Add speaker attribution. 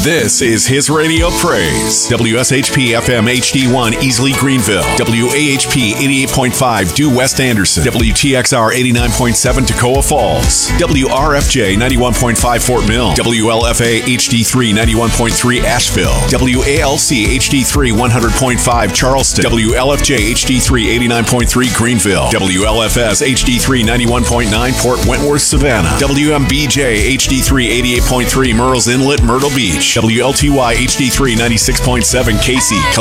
Speaker 1: This is his radio praise. WSHP FM HD1 Easley Greenville. WAHP 88.5 Due West Anderson. WTXR 89.7 Toccoa Falls. WRFJ 91.5 Fort Mill. WLFA HD3 91.3 Asheville. WALC HD3 100.5 Charleston. WLFJ HD3 89.3 Greenville. WLFS HD3 91.9 Port Wentworth Savannah. WMBJ HD3 88.3 Murrells Inlet Myrtle Beach. WLTY HD3 96.7 Casey